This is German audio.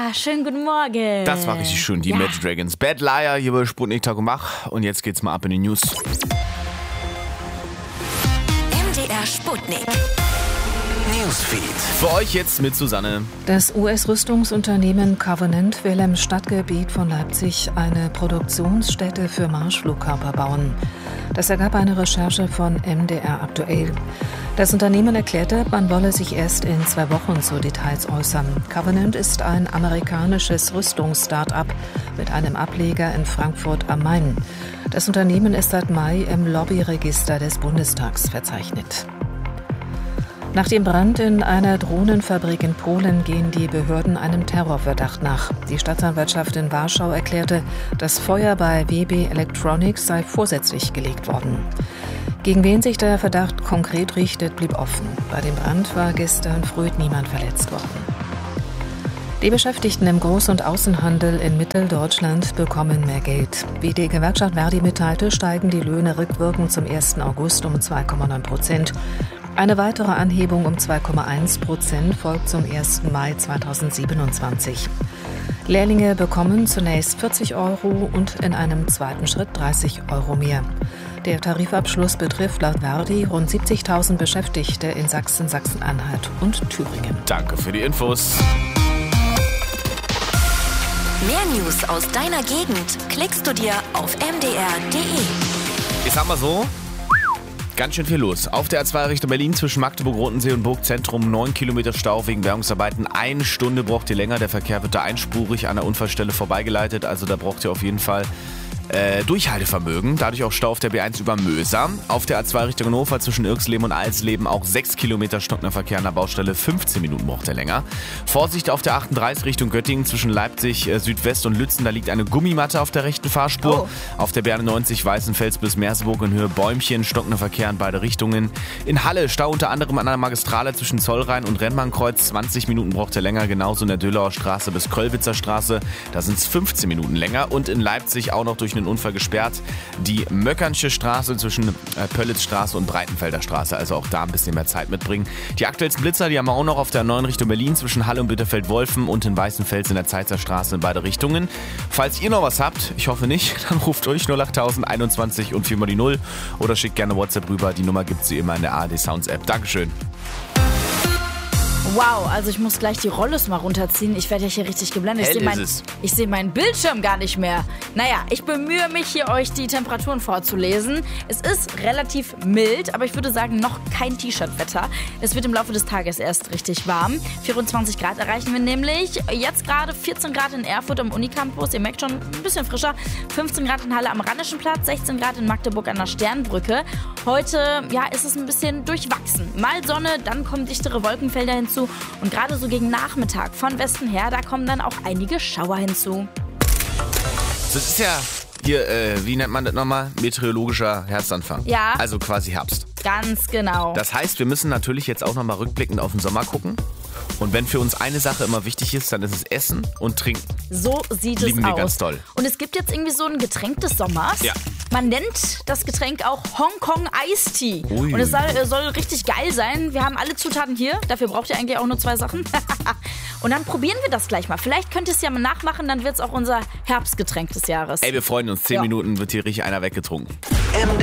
Ja, schönen guten Morgen. Das war richtig schön, die Imagine Dragons. Bad Liar hier bei Sputnik Tag und Mach. Und jetzt geht's mal ab in die News. MDR Sputnik. Newsfeed. Für euch jetzt mit Susanne. Das US-Rüstungsunternehmen Covenant will im Stadtgebiet von Leipzig eine Produktionsstätte für Marschflugkörper bauen. Das ergab eine Recherche von MDR aktuell. Das Unternehmen erklärte, man wolle sich erst in 2 Wochen zu Details äußern. Covenant ist ein amerikanisches Rüstungs-Start-up mit einem Ableger in Frankfurt am Main. Das Unternehmen ist seit Mai im Lobbyregister des Bundestags verzeichnet. Nach dem Brand in einer Drohnenfabrik in Polen gehen die Behörden einem Terrorverdacht nach. Die Staatsanwaltschaft in Warschau erklärte, das Feuer bei WB Electronics sei vorsätzlich gelegt worden. Gegen wen sich der Verdacht konkret richtet, blieb offen. Bei dem Brand war gestern früh niemand verletzt worden. Die Beschäftigten im Groß- und Außenhandel in Mitteldeutschland bekommen mehr Geld. Wie die Gewerkschaft Verdi mitteilte, steigen die Löhne rückwirkend zum 1. August um 2,9%. Eine weitere Anhebung um 2,1% folgt zum 1. Mai 2027. Lehrlinge bekommen zunächst 40 € und in einem zweiten Schritt 30 € mehr. Der Tarifabschluss betrifft laut Verdi rund 70.000 Beschäftigte in Sachsen, Sachsen-Anhalt und Thüringen. Danke für die Infos. Mehr News aus deiner Gegend klickst du dir auf mdr.de. Ich sag mal so, ganz schön viel los. Auf der A2 Richtung Berlin zwischen Magdeburg, Rotensee und Burgzentrum 9 Kilometer Stau wegen Bergungsarbeiten. 1 Stunde braucht ihr länger. Der Verkehr wird da einspurig an der Unfallstelle vorbeigeleitet. Also da braucht ihr auf jeden Fall Durchhaltevermögen. Dadurch auch Stau auf der B1 über Möser. Auf der A2 Richtung Hannover zwischen Irksleben und Alsleben auch 6 Kilometer stockender Verkehr an der Baustelle. 15 Minuten braucht er länger. Vorsicht auf der 38 Richtung Göttingen zwischen Leipzig Südwest und Lützen. Da liegt eine Gummimatte auf der rechten Fahrspur. Auf der B91 Weißenfels bis Merseburg in Höhe Bäumchen stockender Verkehr in beide Richtungen. In Halle Stau unter anderem an der Magistrale zwischen Zollrhein und Rennbahnkreuz. 20 Minuten braucht er länger. Genauso in der Dölauer Straße bis Köllwitzer Straße. Da sind es 15 Minuten länger. Und in Leipzig auch noch durch einen Unfall gesperrt. Die Möckernsche Straße zwischen Pöllitzstraße und Breitenfelder Straße. Also auch da ein bisschen mehr Zeit mitbringen. Die aktuellsten Blitzer, die haben wir auch noch auf der 9 Richtung Berlin zwischen Halle und Bitterfeld-Wolfen und in Weißenfels in der Zeitzer Straße in beide Richtungen. Falls ihr noch was habt, ich hoffe nicht, dann ruft euch 08000 21 und 4 mal die 0 oder schickt gerne WhatsApp rüber. Die Nummer gibt es wie immer in der ARD Sounds App. Dankeschön. Wow, also ich muss gleich die Rollos mal runterziehen. Ich werde ja hier richtig geblendet. Ich sehe meinen Bildschirm gar nicht mehr. Naja, ich bemühe mich hier, euch die Temperaturen vorzulesen. Es ist relativ mild, aber ich würde sagen, noch kein T-Shirt-Wetter. Es wird im Laufe des Tages erst richtig warm. 24 Grad erreichen wir nämlich. Jetzt gerade 14 Grad in Erfurt am Unicampus. Ihr merkt schon, ein bisschen frischer. 15 Grad in Halle am Rheinischen Platz, 16 Grad in Magdeburg an der Sternbrücke. Heute, ja, ist es ein bisschen durchwachsen. Mal Sonne, dann kommen dichtere Wolkenfelder hinzu. Und gerade so gegen Nachmittag von Westen her, da kommen dann auch einige Schauer hinzu. Das ist ja hier, wie nennt man das nochmal? Meteorologischer Herbstanfang. Ja. Also quasi Herbst. Ganz genau. Das heißt, wir müssen natürlich jetzt auch nochmal rückblickend auf den Sommer gucken. Und wenn für uns eine Sache immer wichtig ist, dann ist es Essen und Trinken. So sieht Lieben es wir aus. ganz toll. Und es gibt jetzt irgendwie so ein Getränk des Sommers. Ja. Man nennt das Getränk auch Hongkong Iced Tea. Ui. Und es soll richtig geil sein. Wir haben alle Zutaten hier. Dafür braucht ihr eigentlich auch nur 2 Sachen. Und dann probieren wir das gleich mal. Vielleicht könnt ihr es ja mal nachmachen, dann wird es auch unser Herbstgetränk des Jahres. Ey, wir freuen uns. 10 Minuten wird hier richtig einer weggetrunken.